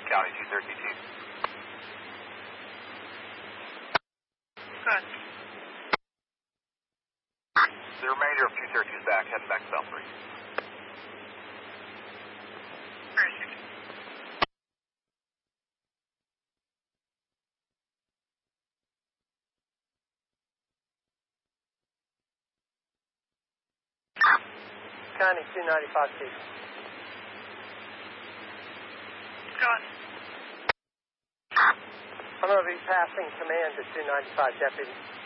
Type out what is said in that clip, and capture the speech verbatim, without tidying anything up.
County two thirty-two. Good. The remainder of two thirty is back, heading back to Belfry. Perfect. County two ninety-five T. Good. I'm going to be passing command to two ninety-five deputy.